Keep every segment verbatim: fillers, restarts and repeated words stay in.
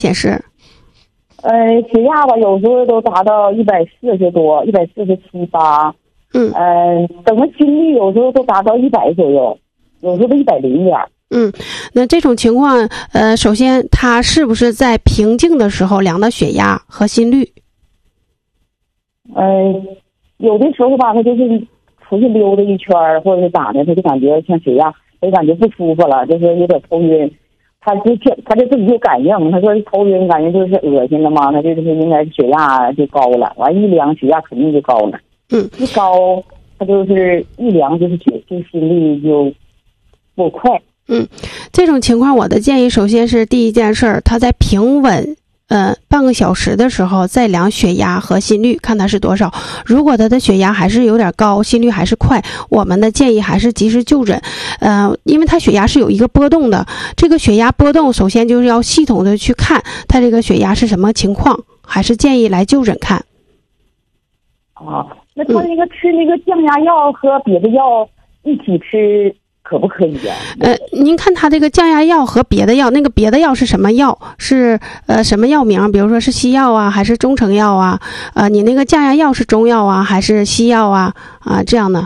显示？ 呃，血压吧，有时候都达到一百四十多，一百四十七八。 嗯， 呃，整个心率有时候都达到一百左右，有时候都一百零点。 嗯，那这种情况，呃，首先他是不是在平静的时候量的血压和心率？ 呃，有的时候吧，他就是出去溜达一圈或者是咋的，他就感觉像血压，他就感觉不舒服了，就是有点头晕。他就他就自己就感应，他说头晕，感觉就是恶心了嘛，他就是应该血压就高了，完一量血压肯定就高了。 嗯， 一高，他就是一量就是血就心率就不快。 嗯，这种情况我的建议，首先是第一件事儿，他在平稳呃半个小时的时候再量血压和心率，看他是多少。如果他的血压还是有点高，心率还是快，我们的建议还是及时就诊。呃，因为他血压是有一个波动的，这个血压波动首先就是要系统的去看他这个血压是什么情况，还是建议来就诊看。 啊，那他那个吃那个降压药和别的药一起吃可不可以呀？ 呃，您看他这个降压药和别的药，那个别的药是什么药？是呃什么药名？比如说是西药啊，还是中成药啊？呃，你那个降压药是中药啊，还是西药啊？啊，这样的。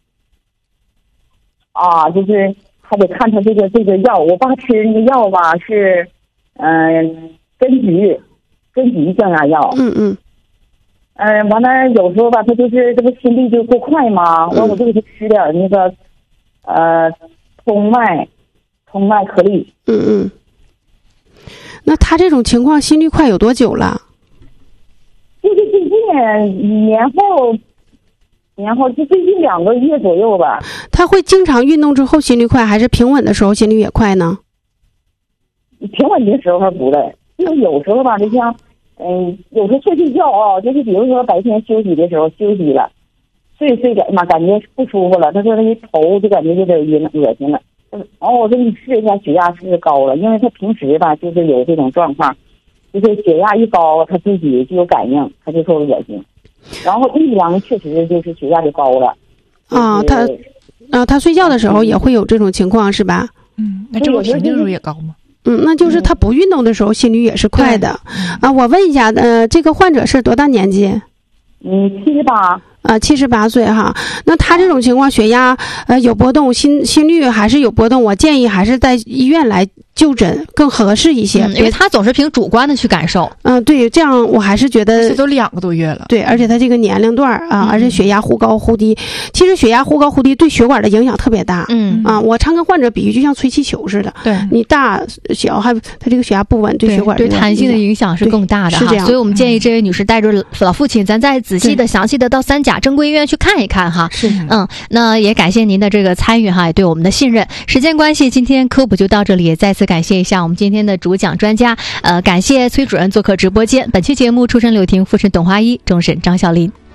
啊，就是还得看他这个这个药。我爸吃那个药吧是，嗯、呃，根菊，根菊降压药。 嗯嗯。 嗯、呃，完了有时候吧，他就是这个心率就过快嘛，完、嗯、我就给他吃点那个。呃，通麦，通麦颗粒。 嗯嗯。那他这种情况心率快有多久了？ 就是最近年后，年后就最近两个月左右吧。 他会经常运动之后心率快，还是平稳的时候心率也快呢？ 平稳的时候还不累，就有时候吧，就像，嗯，有时候睡睡觉啊，就是比如说白天休息的时候休息了。睡睡感嘛，感觉不舒服了。他说那个头就感觉有点晕，恶心了。然后我说你试一下血压是高了，因为他平时吧就是有这种状况，就是血压一高，他自己就有感应，他就说恶心。然后一量确实就是血压就高了。 啊，他啊，他睡觉的时候也会有这种情况是吧？ 嗯，那这个平静时候也高吗？ 嗯，那就是他不运动的时候心率也是快的。啊，我问一下，呃，这个患者是多大年纪？ 嗯，七十八。 啊，七十八岁哈，那他这种情况，血压呃有波动，心心率还是有波动，我建议还是在医院来就诊更合适一些， 嗯、因为他总是凭主观的去感受。 嗯、呃，对，这样我还是觉得这都两个多月了。 对，而且他这个年龄段啊、呃，而且血压忽高忽低，其实血压忽高忽低对血管的影响特别大。 嗯啊，我常跟患者比喻，就像吹气球似的， 对， 你大小还他这个血压不稳，对血管对弹性的影响是更大的哈。 是这样， 所以我们建议这位女士带着老父亲，咱再仔细的、详细的到三甲正规医院去看。看一看哈， 是嗯，那也感谢您的这个参与哈，也对我们的信任。时间关系，今天科普就到这里，也再次感谢一下我们今天的主讲专家，呃，感谢崔主任做客直播间。本期节目出身柳婷，复审董花一，终审张孝林。